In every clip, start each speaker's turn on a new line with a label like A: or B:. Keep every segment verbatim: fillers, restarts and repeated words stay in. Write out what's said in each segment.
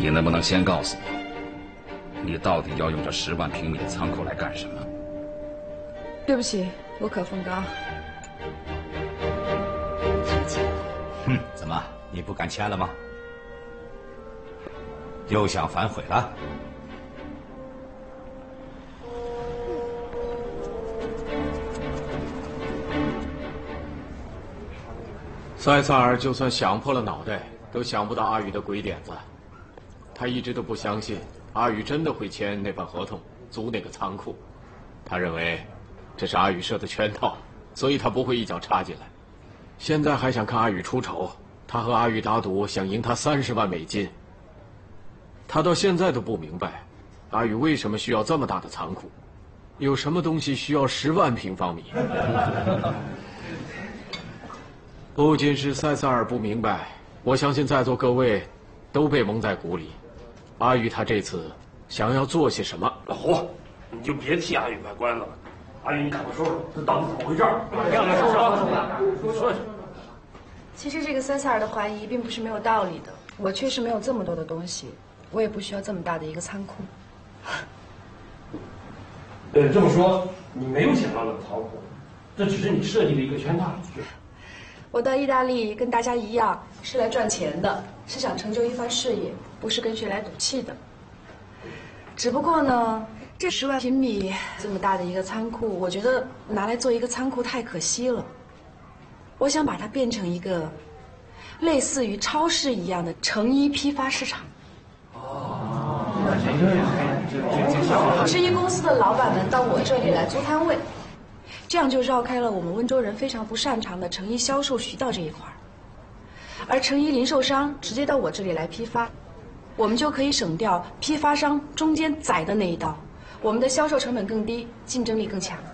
A: 你能不能先告诉我，你到底要用这十万平米的仓库来干什么？
B: 对不起，我可风高。
C: 哼，怎么你不敢签了吗？又想反悔了？
D: 塞萨尔就算想破了脑袋，都想不到阿宇的鬼点子。他一直都不相信阿宇真的会签那份合同，租那个仓库。他认为这是阿宇设的圈套，所以他不会一脚插进来。现在还想看阿宇出丑，他和阿宇打赌，想赢他三十万美金。他到现在都不明白，阿宇为什么需要这么大的仓库，有什么东西需要十万平方米？不仅是塞萨尔不明白，我相信在座各位都被蒙在鼓里。阿宇他这次想要做些什么？
E: 老胡，你就别替阿宇卖关子了。阿宇，你赶快说说，这到底怎么回事？
F: 亮亮，说说，
E: 说说。
B: 其实这个塞萨尔的怀疑并不是没有道理的。我确实没有这么多的东西，我也不需要这么大的一个仓库。
E: 呃，这么说，你没有想要那个仓库，这只是你设计的一个圈套。
B: 我到意大利跟大家一样是来赚钱的，是想成就一番事业，不是跟谁来赌气的。只不过呢，这十万平米这么大的一个仓库，我觉得拿来做一个仓库太可惜了。我想把它变成一个类似于超市一样的成衣批发市场。哦，制衣公司的老板们到我这里来租摊位。这样就绕开了我们温州人非常不擅长的成衣销售渠道这一块儿，而成衣零售商直接到我这里来批发，我们就可以省掉批发商中间宰的那一刀，我们的销售成本更低，竞争力更强。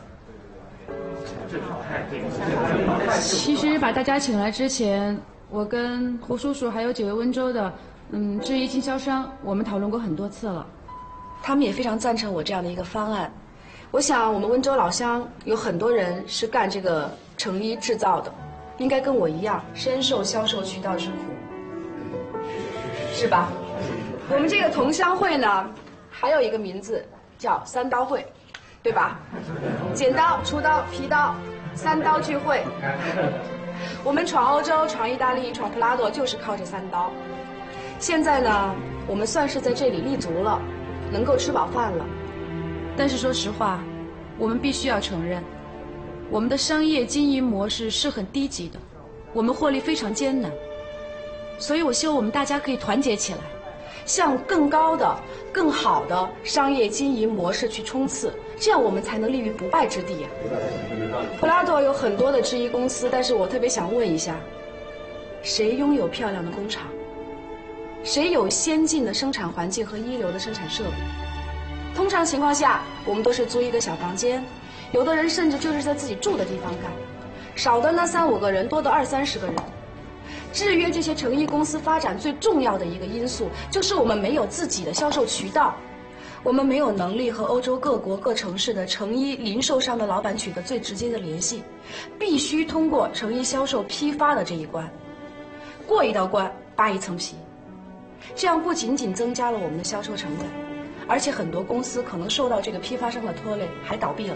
G: 其实把大家请来之前，我跟胡叔叔还有几位温州的嗯制衣经销商，我们讨论过很多次了，
B: 他们也非常赞成我这样的一个方案。我想我们温州老乡有很多人是干这个成衣制造的，应该跟我一样深受销售渠道之苦，是吧？我们这个同乡会呢，还有一个名字叫三刀会，对吧？剪刀、锄刀、皮刀，三刀聚会。我们闯欧洲、闯意大利、闯普拉多就是靠这三刀。现在呢，我们算是在这里立足了，能够吃饱饭了。
G: 但是说实话，我们必须要承认，我们的商业经营模式是很低级的，我们获利非常艰难。所以我希望我们大家可以团结起来，向更高的、更好的商业经营模式去冲刺，这样我们才能立于不败之地啊。普拉多有很多的制衣公司，但是我特别想问一下，谁拥有漂亮的工厂？谁有先进的生产环境和一流的生产设备？通常情况下，我们都是租一个小房间，有的人甚至就是在自己住的地方干，少的呢三五个人，多的二三十个人。制约这些成衣公司发展最重要的一个因素，就是我们没有自己的销售渠道，我们没有能力和欧洲各国各城市的成衣零售商的老板取得最直接的联系，必须通过成衣销售批发的这一关，过一道关扒一层皮，这样不仅仅增加了我们的销售成本，而且很多公司可能受到这个批发商的拖累，还倒闭了。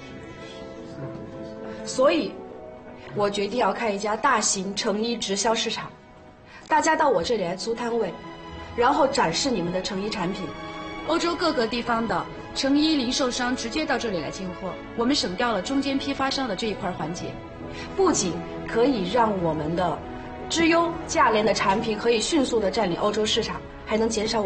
G: 所以，我决定要开一家大型成衣直销市场，大家到我这里来租摊位，然后展示你们的成衣产品。欧洲各个地方的成衣零售商直接到这里来进货，我们省掉了中间批发商的这一块环节，不仅可以让我们的织优价廉的产品可以迅速地占领欧洲市场，还能减少